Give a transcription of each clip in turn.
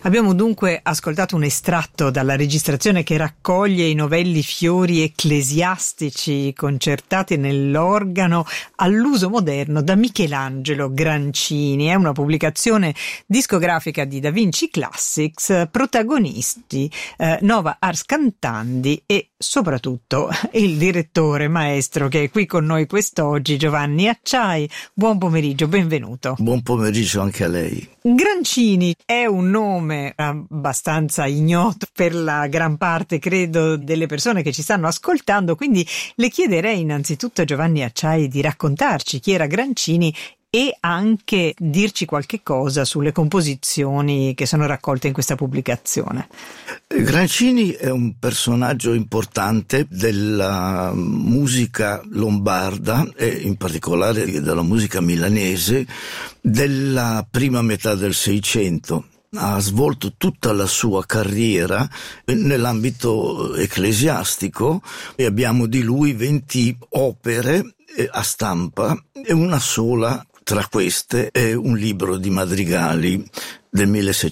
Abbiamo dunque ascoltato un estratto dalla registrazione che raccoglie i novelli fiori ecclesiastici concertati nell'organo all'uso moderno da Michelangelo Grancini. È una pubblicazione discografica di Da Vinci Classics, protagonisti Nova Ars Cantandi e soprattutto il direttore maestro che è qui con noi quest'oggi, Giovanni Acciai. Buon pomeriggio, benvenuto. Buon pomeriggio anche a lei. Grancini è un nome abbastanza ignoto per la gran parte, credo, delle persone che ci stanno ascoltando, quindi le chiederei innanzitutto, Giovanni Acciai, di raccontarci chi era Grancini e anche dirci qualche cosa sulle composizioni che sono raccolte in questa pubblicazione. Grancini è un personaggio importante della musica lombarda e in particolare della musica milanese della prima metà del Seicento. Ha svolto tutta la sua carriera nell'ambito ecclesiastico e abbiamo di lui 20 opere a stampa e una sola tra queste è un libro di madrigali del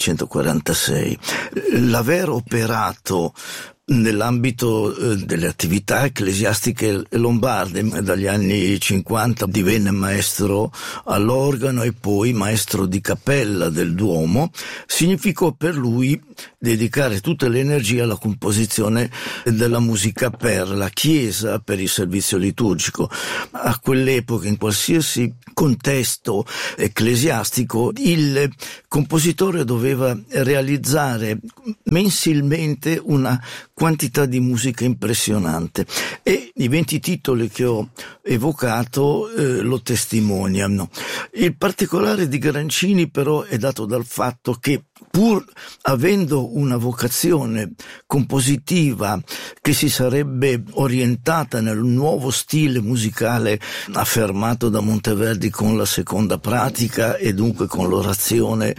1646. L'aver operato nell'ambito delle attività ecclesiastiche lombarde dagli anni 50 divenne maestro all'organo e poi maestro di cappella del Duomo, significò per lui dedicare tutte le energie alla composizione della musica per la Chiesa, per il servizio liturgico. A quell'epoca, in qualsiasi contesto ecclesiastico, il compositore doveva realizzare mensilmente una quantità di musica impressionante e i 20 titoli che ho evocato lo testimoniano. Il particolare di Grancini però è dato dal fatto che, pur avendo una vocazione compositiva che si sarebbe orientata nel nuovo stile musicale affermato da Monteverdi con la seconda pratica e dunque con l'orazione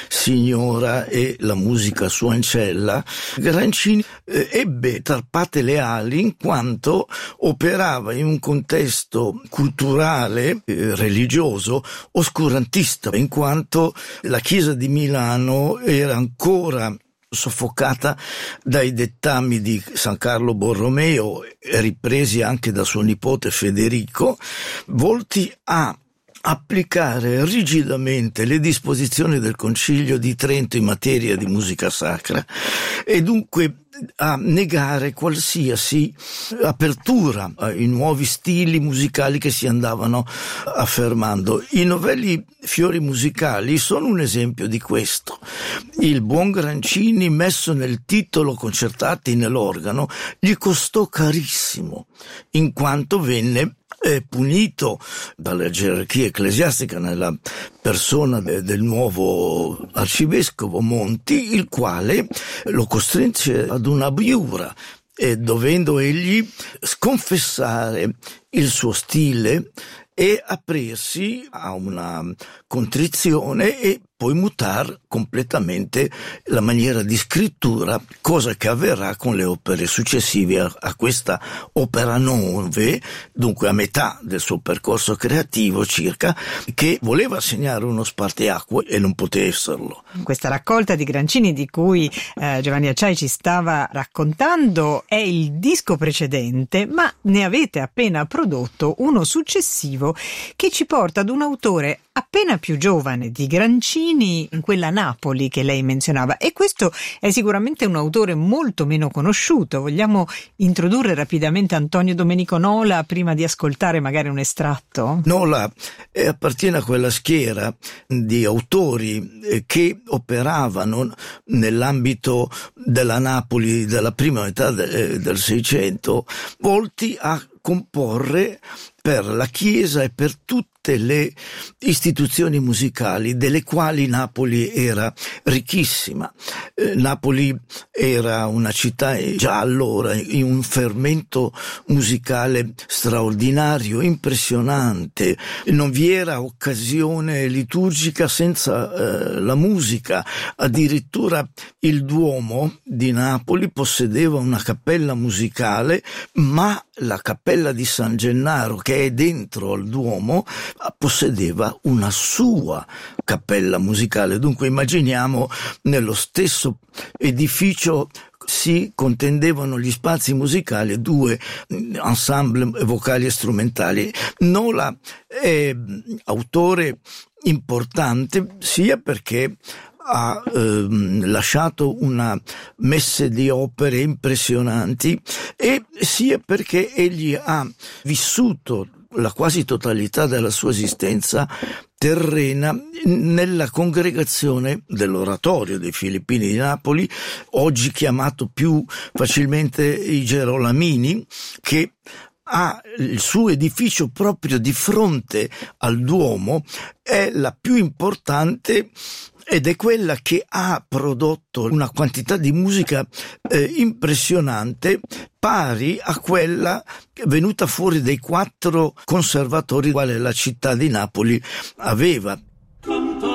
signora e la musica su ancella, Grancini ebbe tarpate le ali in quanto operava in un contesto culturale, religioso, oscurantista, in quanto la Chiesa di Milano era ancora soffocata dai dettami di San Carlo Borromeo, ripresi anche da suo nipote Federico, volti a applicare rigidamente le disposizioni del Concilio di Trento in materia di musica sacra e dunque a negare qualsiasi apertura ai nuovi stili musicali che si andavano affermando. I novelli fiori musicali sono un esempio di questo. Il buon Grancini, messo nel titolo Concertati nell'organo, gli costò carissimo, in quanto venne punito dalla gerarchia ecclesiastica nella persona del nuovo arcivescovo Monti, il quale lo costrinse ad una abiura e dovendo egli sconfessare il suo stile e aprirsi a una contrizione e poi mutar completamente la maniera di scrittura, cosa che avverrà con le opere successive a questa opera 9, dunque a metà del suo percorso creativo circa, che voleva segnare uno spartiacque e non poteva esserlo. Questa raccolta di Grancini di cui Giovanni Acciai ci stava raccontando è il disco precedente, ma ne avete appena prodotto uno successivo che ci porta ad un autore appena più giovane di Grancini, in quella Napoli che lei menzionava, e questo è sicuramente un autore molto meno conosciuto. Vogliamo introdurre rapidamente Antonio Domenico Nola prima di ascoltare magari un estratto? Nola appartiene a quella schiera di autori che operavano nell'ambito della Napoli della prima metà del Seicento, volti a comporre per la Chiesa e per tutte le istituzioni musicali delle quali Napoli era ricchissima. Napoli era una città già allora in un fermento musicale straordinario, impressionante. Non vi era occasione liturgica senza la musica. Addirittura il Duomo di Napoli possedeva una cappella musicale, ma la cappella di San Gennaro, che che è dentro al Duomo possedeva una sua cappella musicale. Dunque immaginiamo nello stesso edificio si contendevano gli spazi musicali, due ensemble vocali e strumentali. Nola è autore importante sia perché ha lasciato una messe di opere impressionanti e sia perché egli ha vissuto la quasi totalità della sua esistenza terrena nella congregazione dell'Oratorio dei Filippini di Napoli, oggi chiamato più facilmente i Gerolamini, che ha il suo edificio proprio di fronte al Duomo, è la più importante ed è quella che ha prodotto una quantità di musica impressionante, pari a quella venuta fuori dai 4 conservatori quali la città di Napoli aveva.